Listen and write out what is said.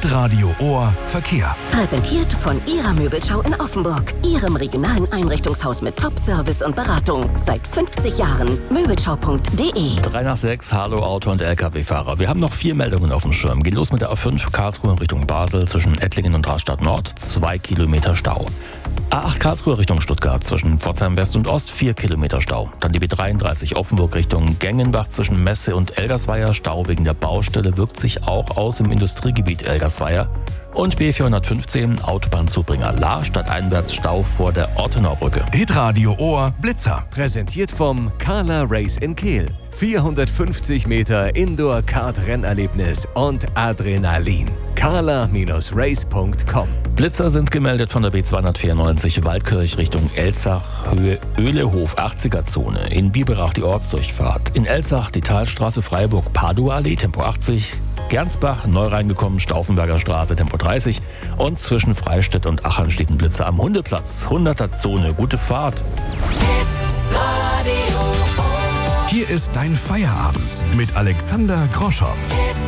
Hitradio Ohr Verkehr. Präsentiert von Ihrer Möbelschau in Offenburg. Ihrem regionalen Einrichtungshaus mit Top-Service und Beratung. Seit 50 Jahren. Möbelschau.de. 3 nach 6, hallo Auto- und LKW-Fahrer. Wir haben noch 4 Meldungen auf dem Schirm. Geht los mit der A5 Karlsruhe in Richtung Basel zwischen Ettlingen und Rastatt Nord. 2 Kilometer Stau. A8 Karlsruhe Richtung Stuttgart zwischen Pforzheim West und Ost 4 Kilometer Stau. Dann die B33 Offenburg Richtung Gengenbach zwischen Messe und Elgersweier. Stau wegen der Baustelle wirkt sich auch aus im Industriegebiet Elgersweier. Und B415 Autobahnzubringer La stadteinwärts Stau vor der Ortenauer Brücke. Hitradio Ohr Blitzer. Präsentiert vom Carla Race in Kehl. 450 Meter Indoor-Kart-Rennerlebnis und Adrenalin. carla-race.com. Blitzer sind gemeldet von der B294 Waldkirch Richtung Elzach, Höhe Öhlehof 80er-Zone. In Biberach die Ortsdurchfahrt. In Elzach die Talstraße Freiburg Padua-Allee Tempo 80. Gernsbach, neu reingekommen, Stauffenberger Straße, Tempo 30. Und zwischen Freistädt und Achern steht ein Blitzer am Hundeplatz, 100er-Zone. Gute Fahrt. Hier ist dein Feierabend mit Alexander Groschow.